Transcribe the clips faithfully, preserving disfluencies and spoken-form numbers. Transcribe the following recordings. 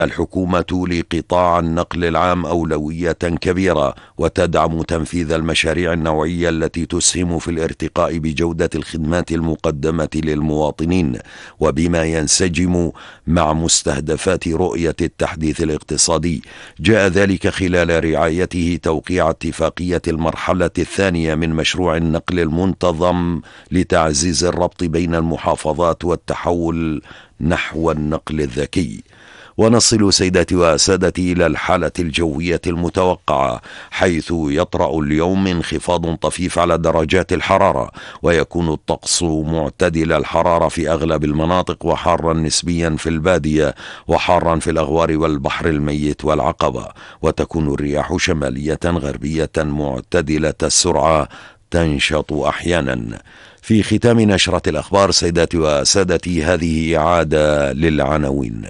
الحكومة لقطاع النقل العام أولوية كبيرة، وتدعم تنفيذ المشاريع النوعية التي تسهم في الارتقاء بجودة الخدمات المقدمة للمواطنين، وبما ينسجم مع مستهدفات رؤية التحديث الاقتصادي. جاء ذلك خلال رعايته توقيع اتفاقية المرحلة الثانية من مشروع النقل المنتظم لتعزيز الربط بين المحافظات والتحول نحو النقل الذكي. ونصل سيداتي وسادتي إلى الحالة الجوية المتوقعة، حيث يطرأ اليوم انخفاض طفيف على درجات الحرارة، ويكون الطقس معتدل الحرارة في أغلب المناطق، وحارا نسبيا في البادية، وحارا في الأغوار والبحر الميت والعقبة. وتكون الرياح شمالية غربية معتدلة السرعة تنشط أحيانا. في ختام نشرة الأخبار سيداتي وسادتي، هذه إعادة للعناوين.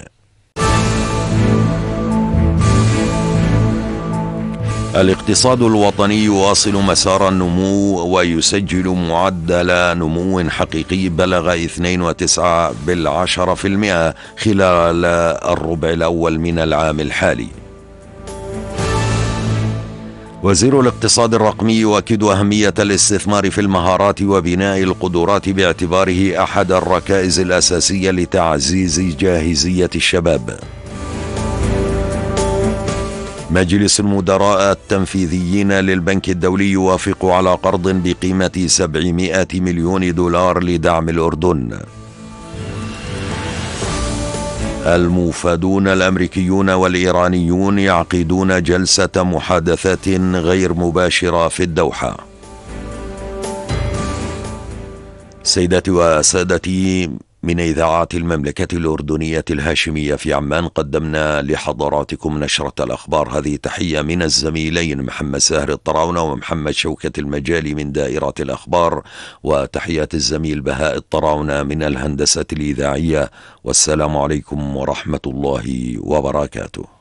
الاقتصاد الوطني يواصل مسار النمو، ويسجل معدل نمو حقيقي بلغ اثنين وتسعة بالعشرة في المئة خلال الربع الأول من العام الحالي. وزير الاقتصاد الرقمي يؤكد أهمية الاستثمار في المهارات وبناء القدرات باعتباره أحد الركائز الأساسية لتعزيز جاهزية الشباب. مجلس المدراء التنفيذيين للبنك الدولي يوافق على قرض بقيمة سبعمائة مليون دولار لدعم الأردن. الموفدون الأمريكيون والإيرانيون يعقدون جلسة محادثات غير مباشرة في الدوحة. سيداتي وسادتي، من إذاعات المملكة الأردنية الهاشمية في عمان قدمنا لحضراتكم نشرة الأخبار. هذه تحية من الزميلين محمد ساهر الطراونة ومحمد شوكة المجالي من دائرة الأخبار، وتحيات الزميل بهاء الطراونة من الهندسة الإذاعية. والسلام عليكم ورحمة الله وبركاته.